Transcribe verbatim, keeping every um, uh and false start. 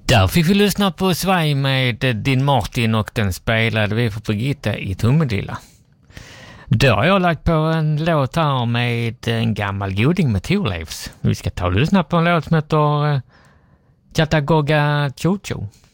Där fick vi lyssna på Svaj med Din Martin och den spelade vi för Birgitta i Tomelilla. Då har jag lagt på en låt här med en gammal goding med Thorleifs. Vi ska ta och lyssna på en låt som heter Chattagooga Choo Choo.